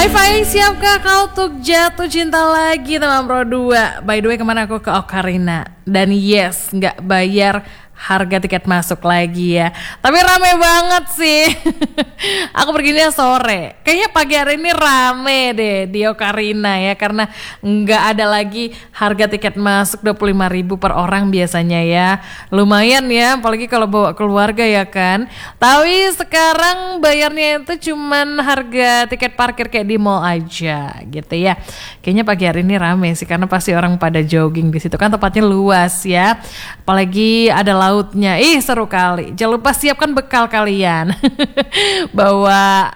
Hai Fai, siapkah kau untuk jatuh cinta lagi teman Pro 2? By the way, kemana aku ke Ocarina. Dan yes, gak bayar harga tiket masuk lagi ya. Tapi rame banget sih. Aku perginya sore. Kayaknya pagi hari ini rame deh di Ocarina ya. Karena nggak ada lagi harga tiket masuk 25.000 per orang biasanya ya. Lumayan ya, apalagi kalau bawa keluarga ya kan. Tapi sekarang bayarnya itu cuman harga tiket parkir kayak di mall aja gitu ya. Kayaknya pagi hari ini rame sih karena pasti orang pada jogging di situ kan, tempatnya luas ya. Apalagi ada lautnya, seru kali. Jangan lupa siapkan bekal kalian. Bawa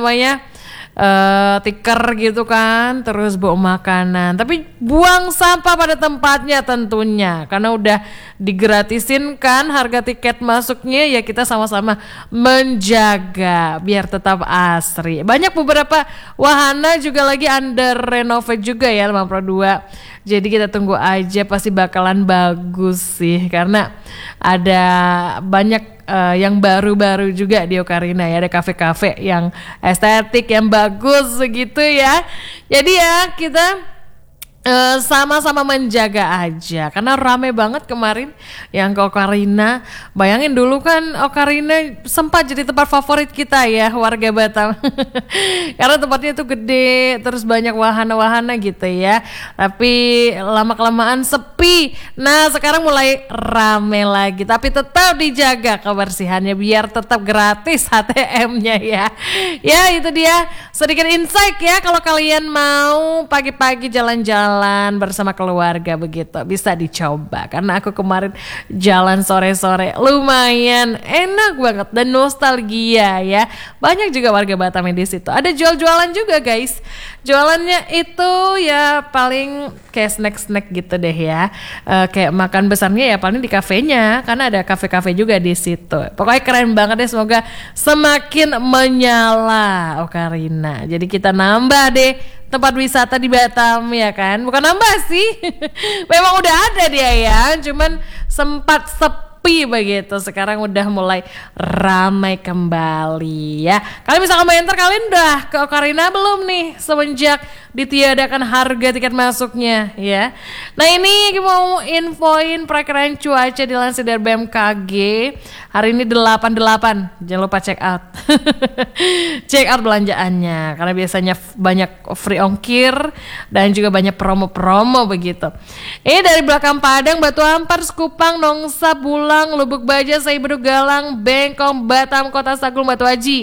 tiker gitu kan, terus bawa makanan. Tapi buang sampah pada tempatnya tentunya, karena udah digratisin kan harga tiket masuknya ya. Kita sama-sama menjaga biar tetap asri. Banyak beberapa wahana juga lagi under renovate juga ya teman Pro 2. Jadi kita tunggu aja, pasti bakalan bagus sih karena ada banyak yang baru-baru juga di Ocarina ya. Ada kafe-kafe yang estetik, yang bagus begitu ya. Jadi ya kita sama-sama menjaga aja karena rame banget kemarin yang ke Ocarina. Bayangin dulu kan Ocarina sempat jadi tempat favorit kita ya warga Batam. Karena tempatnya itu gede, terus banyak wahana-wahana gitu ya. Tapi lama-kelamaan sepi. Nah sekarang mulai rame lagi, tapi tetap dijaga kebersihannya biar tetap gratis HTM-nya ya. Ya itu dia sedikit insight ya, kalau kalian mau pagi-pagi jalan-jalan bersama keluarga begitu bisa dicoba. Karena aku kemarin jalan sore-sore lumayan enak banget dan nostalgia ya. Banyak juga warga Batam di situ. Ada jual-jualan juga guys. Jualannya itu ya paling kayak snack-snack gitu deh ya. Kayak makan besarnya ya paling di kafenya, karena ada kafe-kafe juga di situ. Pokoknya keren banget deh, semoga semakin menyala Ocarina. Jadi kita nambah deh tempat wisata di Batam ya kan. Bukan nambah sih. Memang udah ada dia ya, cuman sempat sepi begitu. Sekarang udah mulai ramai kembali ya. Kalian bisa komentar, kalian udah ke Ocarina belum nih semenjak ditiadakan harga tiket masuknya ya. Nah ini mau infoin perakiraan cuaca dilansir dari BMKG. Hari ini 88. Jangan lupa check out. Check out belanjaannya karena biasanya banyak free ongkir dan juga banyak promo-promo begitu. Ini dari belakang Padang, Batu Ampar, Sekupang, Nongsa, Bulang, Lubuk Baja, Saibedu, Galang, Bengkong, Batam, Kota Sagung, Batu Haji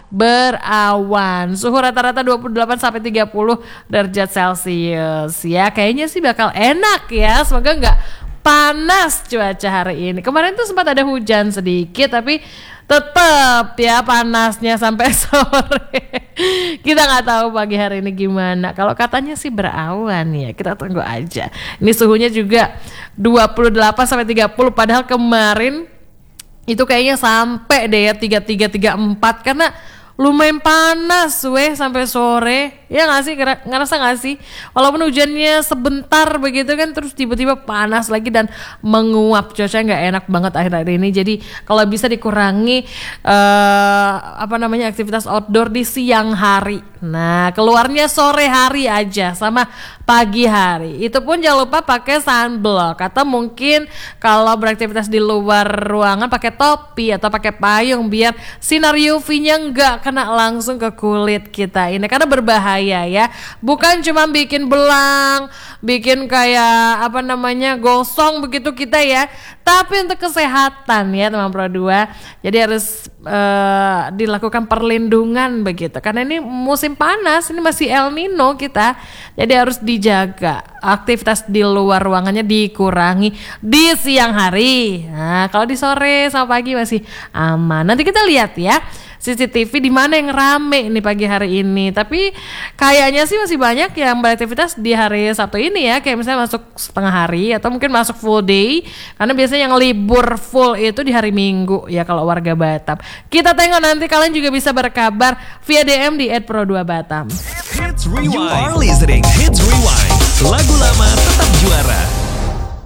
berawan. Suhu rata-rata 28 sampai 30 derajat Celcius ya. Kayaknya sih bakal enak ya. Semoga nggak panas cuaca hari ini. Kemarin tuh sempat ada hujan sedikit, tapi tetap ya panasnya sampai sore. Kita nggak tahu pagi hari ini gimana. Kalau katanya sih berawan ya, kita tunggu aja. Ini suhunya juga 28 sampai 30, padahal kemarin itu kayaknya sampai deh ya 33, 34 karena lumayan panas sampai sore. Ya gak sih, ngerasa gak sih? Walaupun hujannya sebentar begitu kan, terus tiba-tiba panas lagi dan menguap. Cuaca gak enak banget akhir-akhir ini. Jadi kalau bisa dikurangi aktivitas outdoor di siang hari. Nah keluarnya sore hari aja sama pagi hari. Itu pun jangan lupa pakai sunblock, atau mungkin kalau beraktivitas di luar ruangan pakai topi atau pakai payung biar sinar UV-nya nggak kena langsung ke kulit kita ini, karena berbahaya ya. Bukan cuma bikin belang, bikin kayak gosong begitu kita ya, tapi untuk kesehatan ya teman Pro 2. Jadi harus dilakukan perlindungan begitu, karena ini musim panas, ini masih El Nino kita. Jadi harus dijaga, aktivitas di luar ruangannya dikurangi di siang hari. Nah kalau di sore sama pagi masih aman. Nanti kita lihat ya CCTV di mana yang rame nih pagi hari ini. Tapi kayaknya sih masih banyak yang beraktivitas di hari Sabtu ini ya, kayak misalnya masuk setengah hari atau mungkin masuk full day, karena biasanya yang libur full itu di hari Minggu ya kalau warga Batam. Kita tengok nanti, kalian juga bisa berkabar via DM di @pro2batam. Hits Rewind. You are listening Hits Rewind. Lagu lama tetap juara.